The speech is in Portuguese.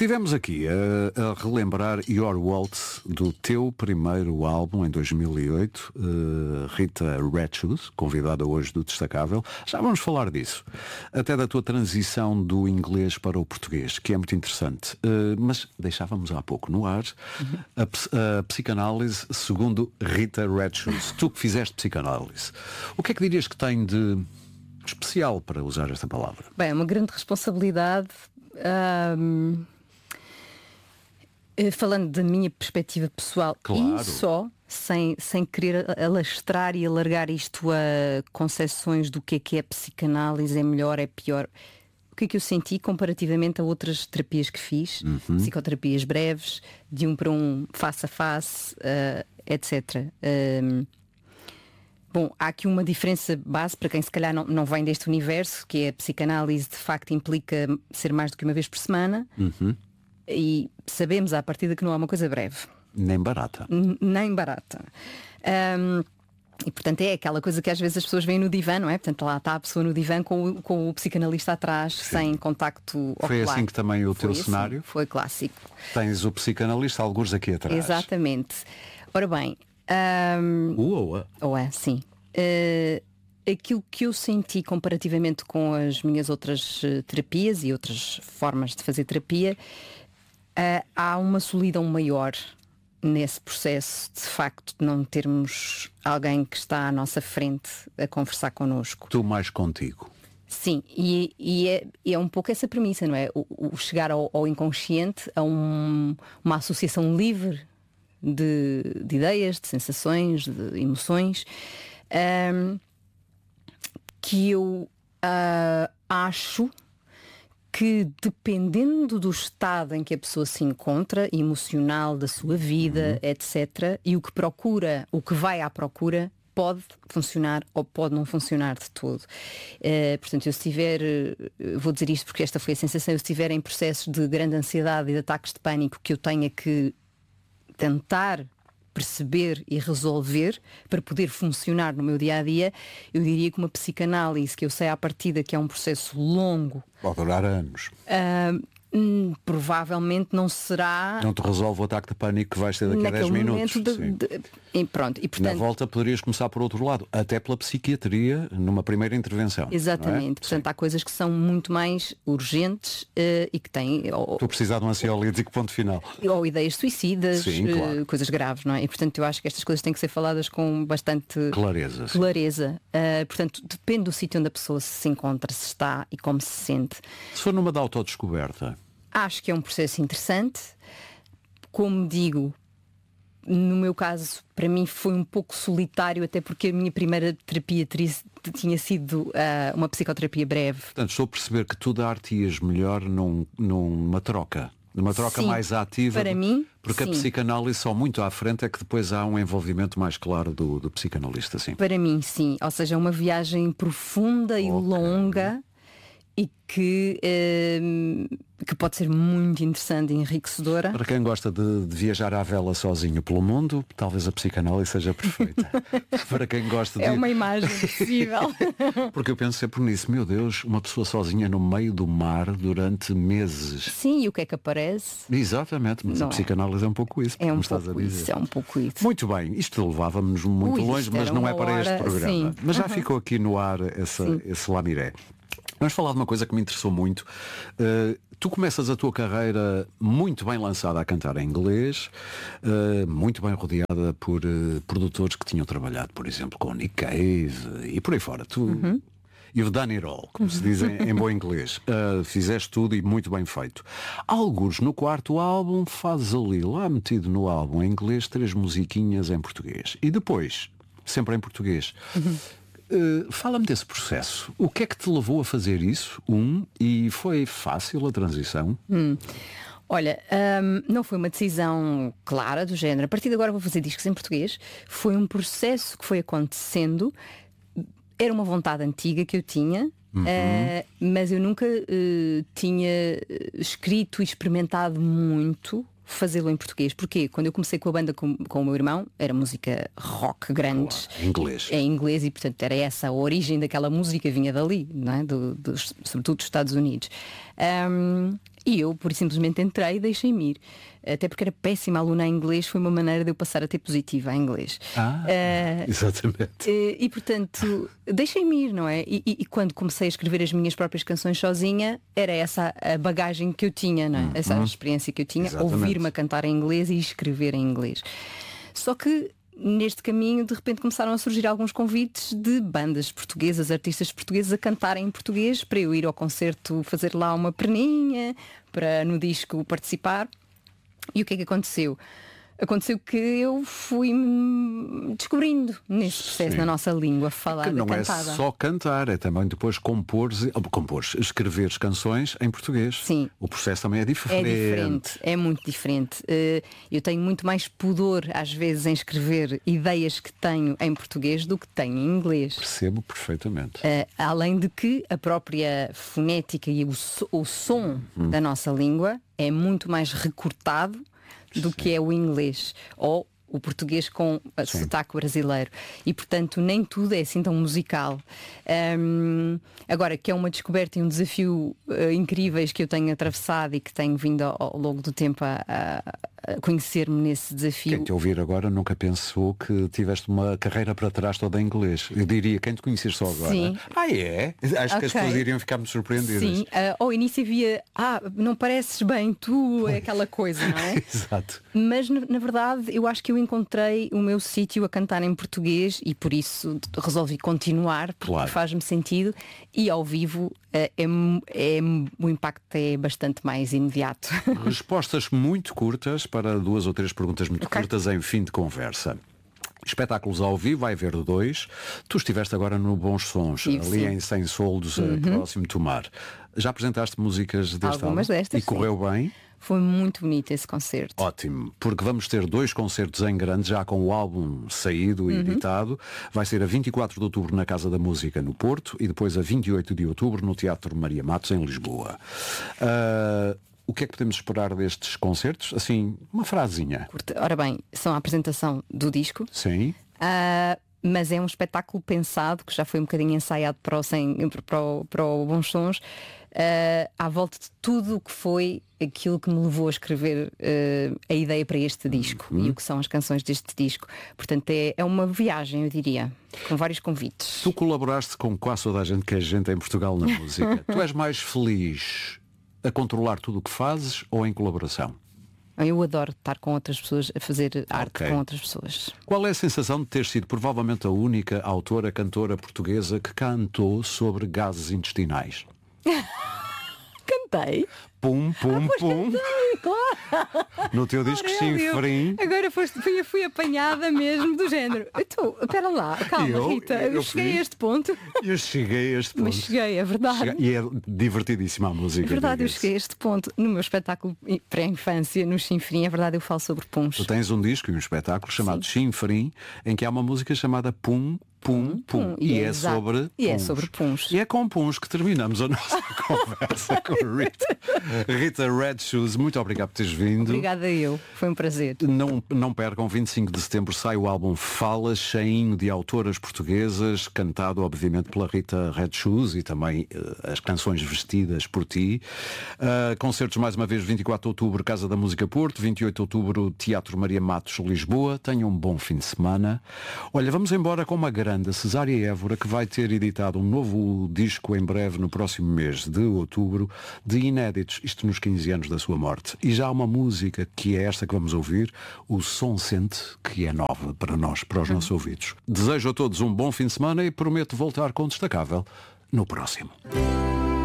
Estivemos aqui a relembrar Your Waltz do teu primeiro álbum em 2008, Rita Red Shoes, convidada hoje do Destacável. Já vamos falar disso. Até da tua transição do inglês para o português, que é muito interessante. Mas deixávamos há pouco no ar a psicanálise segundo Rita Red Shoes. Tu que fizeste psicanálise, o que é que dirias que tem de especial, para usar esta palavra? Bem, é uma grande responsabilidade. Falando da minha perspectiva pessoal, claro. E só sem querer alastrar e alargar isto a concepções do que é psicanálise, é melhor, é pior. O que é que eu senti comparativamente a outras terapias que fiz, psicoterapias breves, de um para um, face a face, etc. Bom, há aqui uma diferença base para quem se calhar não vem deste universo, que é a psicanálise de facto implica ser mais do que uma vez por semana. E sabemos à partida que não é uma coisa breve. Nem barata. Nem barata. E portanto é aquela coisa que às vezes as pessoas veem no divã, não é? Portanto lá está a pessoa no divã com o psicanalista atrás, sem contacto ocular. Foi assim que também o teu cenário? Foi clássico. Tens o psicanalista algures aqui atrás. Exatamente. Ora bem... sim. Aquilo que eu senti comparativamente com as minhas outras terapias e outras formas de fazer terapia, há uma solidão maior nesse processo, de facto, de não termos alguém que está à nossa frente a conversar connosco. Tu mais contigo. Sim, e é um pouco essa premissa, não é? O chegar ao inconsciente, a uma associação livre de ideias, de sensações, de emoções, que eu acho que, dependendo do estado em que a pessoa se encontra, emocional, da sua vida, etc., e o que procura, o que vai à procura, pode funcionar ou pode não funcionar de todo. Portanto, eu se estiver, vou dizer isto porque esta foi a sensação, eu se estiver em processos de grande ansiedade e de ataques de pânico que eu tenha que tentar perceber e resolver para poder funcionar no meu dia-a-dia, eu diria que uma psicanálise, que eu sei à partida que é um processo longo, pode durar anos, provavelmente não será... Não te resolve o ataque de pânico que vais ter daqui a 10 minutos. E pronto. E, portanto, na volta poderias começar por outro lado, até pela psiquiatria, numa primeira intervenção. Exatamente. Portanto, há coisas que são muito mais urgentes e que têm... Estou a precisar de um ansiolítico, ponto final. Ou ideias suicidas, claro. Coisas graves, não é? E portanto eu acho que estas coisas têm que ser faladas com bastante clareza. Portanto, depende do sítio onde a pessoa se encontra, se está e como se sente. Se for numa de autodescoberta, acho que é um processo interessante. Como digo, no meu caso, para mim foi um pouco solitário, até porque a minha primeira terapia tinha sido uma psicoterapia breve. Portanto, estou a perceber que tu dar-te-ias melhor numa troca. Numa troca mais ativa. Para mim, porque a psicanálise só muito à frente é que depois há um envolvimento mais claro do psicanalista, sim. Para mim, sim. Ou seja, uma viagem profunda e longa e que pode ser muito interessante e enriquecedora. Para quem gosta de viajar à vela sozinho pelo mundo, talvez a psicanálise seja perfeita. Para quem gosta de... É uma imagem possível. Porque eu penso sempre nisso. Meu Deus, uma pessoa sozinha no meio do mar durante meses. Sim, e o que é que aparece? Exatamente, mas a psicanálise é um pouco isso. É um estás pouco a dizer. isso, é um pouco isso. Muito bem, isto levava-nos muito longe, mas não é para este programa. Sim. Mas já ficou aqui no ar esse lamiré. Vamos falar de uma coisa que me interessou muito. Tu começas a tua carreira muito bem lançada a cantar em inglês, muito bem rodeada por produtores que tinham trabalhado, por exemplo, com Nick Cave e por aí fora. You've done it all, como se diz em bom inglês. Fizeste tudo e muito bem feito. Alguns no quarto álbum fazes ali, lá metido no álbum em inglês, 3 musiquinhas em português. E depois, sempre em português. Fala-me desse processo. O que é que te levou a fazer isso? E foi fácil a transição? Olha, não foi uma decisão clara do género. A partir de agora vou fazer discos em português. Foi um processo que foi acontecendo. Era uma vontade antiga que eu tinha, mas eu nunca tinha escrito e experimentado muito fazê-lo em português. Porquê? Quando eu comecei com a banda com o meu irmão, era música rock grande. Claro, inglês. É inglês e, portanto, era essa a origem daquela música, vinha dali, não é? Sobretudo dos Estados Unidos. E eu, por simplesmente, entrei e deixei-me ir. Até porque era péssima aluna em inglês, foi uma maneira de eu passar a ter positiva em inglês. Exatamente. E portanto, deixei-me ir, não é? E quando comecei a escrever as minhas próprias canções sozinha, era essa a bagagem que eu tinha, não é? Essa experiência que eu tinha, ouvir-me a cantar em inglês e escrever em inglês. Só que neste caminho, de repente, começaram a surgir alguns convites de bandas portuguesas, artistas portugueses a cantarem em português, para eu ir ao concerto fazer lá uma perninha, para no disco participar. E o que é que aconteceu? Aconteceu que eu fui descobrindo nesse processo, na nossa língua falada, que não cantada. É só cantar, é também depois escrever canções em português. Sim. O processo também é diferente. É diferente, é muito diferente. Eu tenho muito mais pudor, às vezes, em escrever ideias que tenho em português do que tenho em inglês. Percebo perfeitamente. Além de que a própria fonética e o som da nossa língua é muito mais recortado do que é o inglês ou o português com sotaque brasileiro. E, portanto, nem tudo é assim tão musical. Agora, que é uma descoberta e um desafio incríveis que eu tenho atravessado e que tenho vindo ao longo do tempo a conhecer-me nesse desafio. Quem te ouvir agora nunca pensou que tiveste uma carreira para trás toda em inglês. Eu diria, quem te conhecer só agora. Sim. É? Acho que as pessoas iriam ficar muito surpreendidas. Sim, ao início havia, não pareces bem, tu, é aquela coisa, não é? Exato. Mas na verdade eu acho que eu encontrei o meu sítio a cantar em português e por isso resolvi continuar, porque faz-me sentido, e ao vivo o impacto é bastante mais imediato. Respostas muito curtas para 2 ou 3 perguntas muito curtas em fim de conversa. Espetáculos ao vivo, vai haver 2. Tu estiveste agora no Bons Sons, ali em 100 Soldos, próximo do mar. Já apresentaste músicas deste álbum? Algumas destas, e correu bem? Foi muito bonito esse concerto. Ótimo, porque vamos ter 2 concertos em grande, já com o álbum saído e editado. Vai ser a 24 de outubro na Casa da Música, no Porto, e depois a 28 de outubro no Teatro Maria Matos, em Lisboa. O que é que podemos esperar destes concertos? Assim, uma frasinha. Ora bem, são a apresentação do disco. Sim. Mas é um espetáculo pensado, que já foi um bocadinho ensaiado para o Bons Sons, à volta de tudo o que foi aquilo que me levou a escrever a ideia para este disco e o que são as canções deste disco. Portanto, é uma viagem, eu diria, com vários convites. Tu colaboraste com quase toda a gente que é gente em Portugal na música. Tu és mais feliz a controlar tudo o que fazes ou em colaboração? Eu adoro estar com outras pessoas, a fazer arte com outras pessoas. Qual é a sensação de ter sido provavelmente a única autora, cantora portuguesa que cantou sobre gases intestinais? Cantei. Pum, pum, pum. Cantei, claro. No teu disco Chinfrim. Agora fui apanhada mesmo do género. Então, espera lá, calma, Rita. Eu cheguei a este ponto. Eu cheguei a este ponto. Mas cheguei, é verdade. E é divertidíssima a música. É verdade, eu cheguei a este ponto. No meu espetáculo pré-infância, no Chinfrim, é verdade, eu falo sobre puns. Tu tens um disco e um espetáculo chamado Chinfrim, em que há uma música chamada Pum, Pum, Pum. E é sobre puns. E é sobre puns. E é com puns que terminamos a nossa conversa com a Rita. Rita Red Shoes, muito obrigado por teres vindo. Obrigada eu, foi um prazer. Não percam, 25 de setembro sai o álbum Fala, cheinho de autoras portuguesas, cantado obviamente pela Rita Red Shoes e também as canções vestidas por ti. Concertos mais uma vez, 24 de outubro, Casa da Música Porto, 28 de outubro, Teatro Maria Matos, Lisboa. Tenham um bom fim de semana. Olha, vamos embora com uma grande, a Cesária Évora, que vai ter editado um novo disco em breve, no próximo mês de outubro, de inéditos, isto nos 15 anos da sua morte. E já há uma música que é esta que vamos ouvir, o Som Sente, que é nova para nós, para os nossos ouvidos. Desejo a todos um bom fim de semana e prometo voltar com o Destacável no próximo.